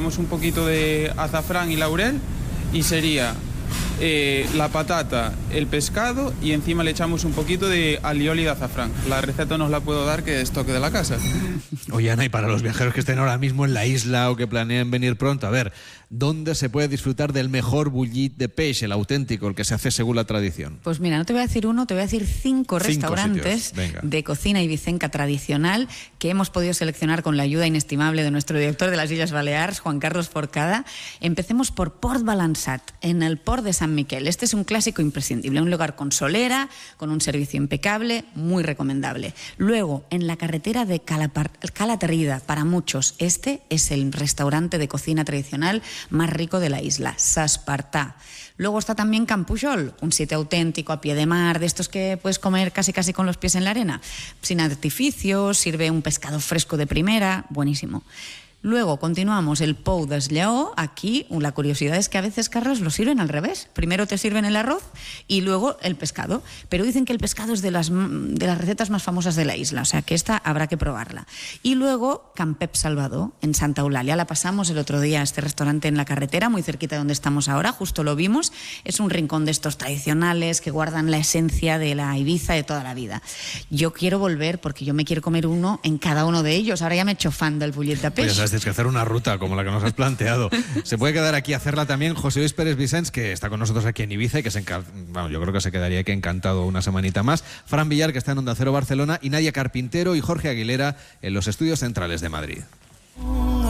echamos un poquito de azafrán y laurel y sería la patata, el pescado y encima le echamos un poquito de alioli de azafrán. La receta no os la puedo dar, que es toque de la casa. Oye, Ana, y para los viajeros que estén ahora mismo en la isla o que planeen venir pronto, a ver, ¿dónde se puede disfrutar del mejor bullit de peix, el auténtico, el que se hace según la tradición? Pues mira, no te voy a decir uno, te voy a decir 5 restaurantes de cocina ibicenca tradicional que hemos podido seleccionar con la ayuda inestimable de nuestro director de las Illes Balears, Juan Carlos Forcada. Empecemos por Port Balançat, en el Port de San Miquel. Este es un clásico imprescindible, un lugar con solera, con un servicio impecable, muy recomendable. Luego, en la carretera de Calatrava, para muchos, este es el restaurante de cocina tradicional más rico de la isla, S'Espartà. Luego está también Can Pujol, un sitio auténtico a pie de mar, de estos que puedes comer casi con los pies en la arena, sin artificios, sirve un pescado fresco de primera, buenísimo. Luego continuamos el Pou del Lleó. Aquí la curiosidad es que a veces, Carlos, lo sirven al revés. Primero te sirven el arroz y luego el pescado. Pero dicen que el pescado es de las recetas más famosas de la isla, o sea que esta habrá que probarla. Y luego Can Pep Salvador, en Santa Eulàlia. La pasamos el otro día a este restaurante en la carretera, muy cerquita de donde estamos ahora, justo lo vimos. Es un rincón de estos tradicionales que guardan la esencia de la Ibiza de toda la vida. Yo quiero volver porque yo me quiero comer uno en cada uno de ellos. Ahora ya me he hecho fan del bullet de peix. Tienes que hacer una ruta como la que nos has planteado. Se puede quedar aquí a hacerla también José Luis Pérez Vicens, que está con nosotros aquí en Ibiza y que yo creo que se quedaría aquí encantado una semanita más. Fran Villar, que está en Onda Cero Barcelona, y Nadia Carpintero y Jorge Aguilera en los estudios centrales de Madrid.